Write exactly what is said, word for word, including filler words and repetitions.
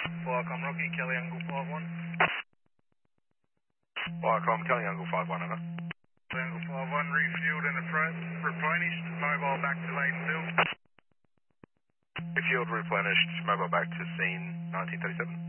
Welcome, Rocky, Kelly Angle five one. Welcome, Kelly Angle five one, over. Kelly Angle five one, refueled and replenished, mobile back to Leightonville. Refueled, replenished, mobile back to scene nineteen thirty-seven.